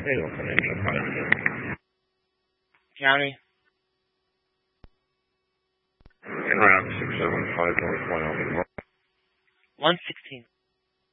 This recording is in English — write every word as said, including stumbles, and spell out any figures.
County. In route six seven five North Wyoming. one sixteen.